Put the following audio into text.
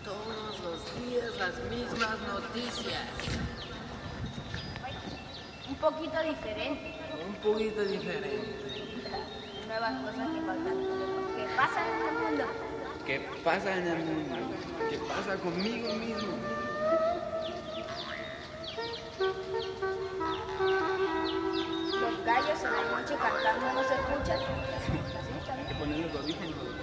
Todos los días las mismas noticias. Un poquito diferente. Un poquito diferente. Nuevas cosas que pasan en el mundo. ¿Qué pasa en el mundo? ¿Qué pasa conmigo mismo? Los gallos en la noche cantando no se escuchan. Hay que poner los audífonos.